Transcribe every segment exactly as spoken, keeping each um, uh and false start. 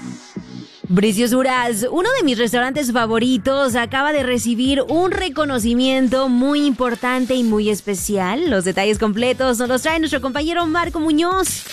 Bricios Uraz, uno de mis restaurantes favoritos, acaba de recibir un reconocimiento muy importante y muy especial. Los detalles completos nos los trae nuestro compañero Marco Muñoz.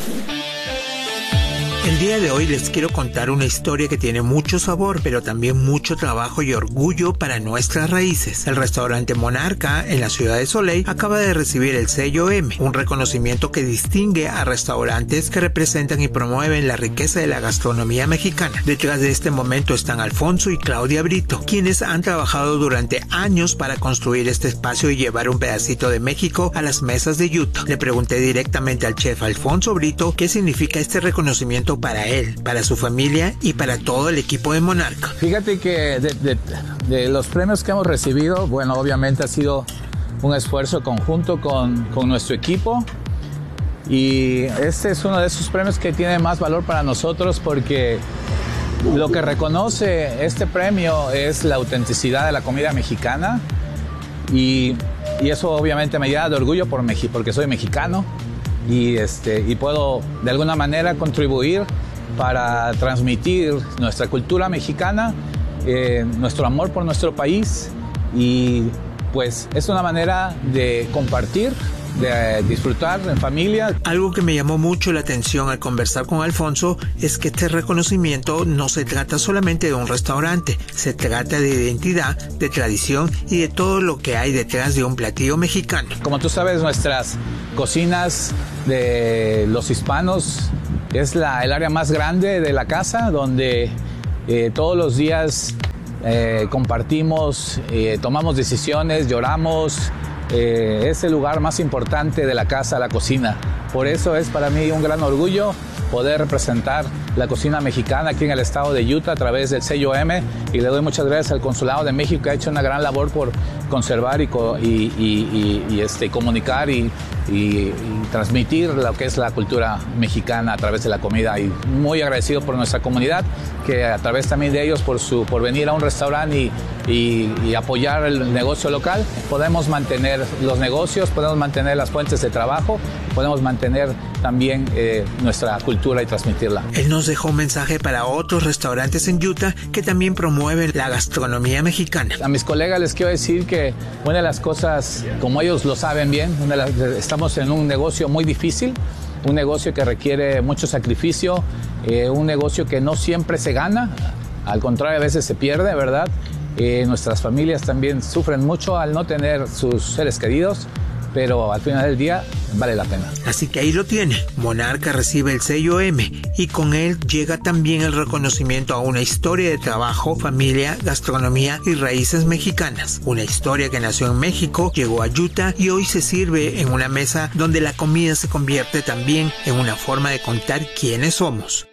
El día de hoy les quiero contar una historia que tiene mucho sabor, pero también mucho trabajo y orgullo para nuestras raíces. El restaurante Monarca, en la ciudad de Soleil, acaba de recibir el sello M, un reconocimiento que distingue a restaurantes que representan y promueven la riqueza de la gastronomía mexicana. Detrás de este momento están Alfonso y Claudia Brito, quienes han trabajado durante años para construir este espacio y llevar un pedacito de México a las mesas de Utah. Le pregunté directamente al chef Alfonso Brito qué significa este reconocimiento para él, para su familia y para todo el equipo de Monarca. Fíjate que de, de, de los premios que hemos recibido, bueno, obviamente ha sido un esfuerzo conjunto con, con nuestro equipo, y este es uno de esos premios que tiene más valor para nosotros porque lo que reconoce este premio es la autenticidad de la comida mexicana, y, y eso obviamente me llena de orgullo por Meji, porque soy mexicano. Y, este, y puedo de alguna manera contribuir para transmitir nuestra cultura mexicana, eh, nuestro amor por nuestro país, y pues es una manera de compartir, de disfrutar en familia. Algo que me llamó mucho la atención al conversar con Alfonso es que este reconocimiento no se trata solamente de un restaurante, se trata de identidad, de tradición y de todo lo que hay detrás de un platillo mexicano. Como tú sabes, nuestras cocinas de los hispanos es la, el área más grande de la casa, donde eh, todos los días eh, compartimos, eh, tomamos decisiones, lloramos. Eh, es el lugar más importante de la casa, la cocina. Por eso es para mí un gran orgullo poder representar la cocina mexicana aquí en el estado de Utah a través del sello M, y le doy muchas gracias al Consulado de México, que ha hecho una gran labor por conservar y, y, y, y, y este, comunicar y, y, y transmitir lo que es la cultura mexicana a través de la comida, y muy agradecido por nuestra comunidad, que a través también de ellos por, su, por venir a un restaurante y, y, y apoyar el negocio local, podemos mantener los negocios, podemos mantener las fuentes de trabajo, podemos mantener también eh, nuestra cultura y transmitirla. Él nos dejó un mensaje para otros restaurantes en Utah que también promueven la gastronomía mexicana. A mis colegas les quiero decir que una de las cosas, como ellos lo saben bien, una de las, estamos en un negocio muy difícil, un negocio que requiere mucho sacrificio, eh, un negocio que no siempre se gana, al contrario, a veces se pierde, ¿verdad? Eh, nuestras familias también sufren mucho al no tener sus seres queridos, pero al final del día vale la pena. Así que ahí lo tiene. Monarca recibe el sello M y con él llega también el reconocimiento a una historia de trabajo, familia, gastronomía y raíces mexicanas. Una historia que nació en México, llegó a Utah y hoy se sirve en una mesa donde la comida se convierte también en una forma de contar quiénes somos.